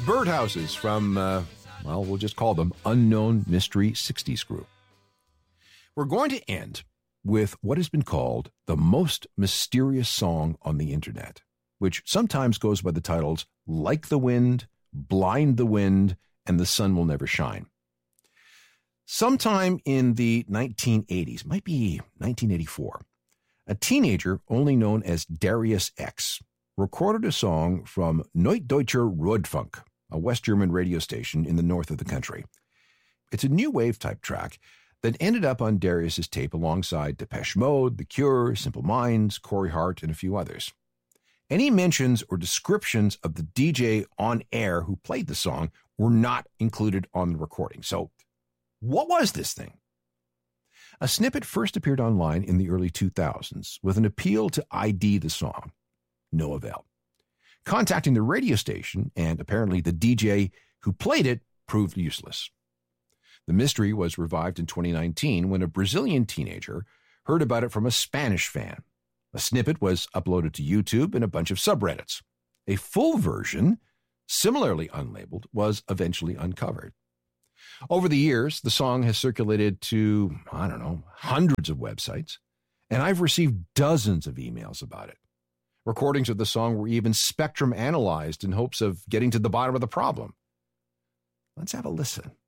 Birdhouses from, we'll just call them Unknown Mystery 60s Group. We're going to end with what has been called the most mysterious song on the internet, which sometimes goes by the titles Like the Wind, Blind the Wind, and The Sun Will Never Shine. Sometime in the 1980s, might be 1984, a teenager only known as Darius X recorded a song from Neudeutscher Rundfunk, a West German radio station in the north of the country. It's a new wave type track that ended up on Darius's tape alongside Depeche Mode, The Cure, Simple Minds, Corey Hart, and a few others. Any mentions or descriptions of the DJ on air who played the song were not included on the recording. So, what was this thing? A snippet first appeared online in the early 2000s with an appeal to ID the song. No avail. Contacting the radio station and apparently the DJ who played it proved useless. The mystery was revived in 2019 when a Brazilian teenager heard about it from a Spanish fan. A snippet was uploaded to YouTube and a bunch of subreddits. A full version, similarly unlabeled, was eventually uncovered. Over the years, the song has circulated to, hundreds of websites, and I've received dozens of emails about it. Recordings of the song were even spectrum analyzed in hopes of getting to the bottom of the problem. Let's have a listen.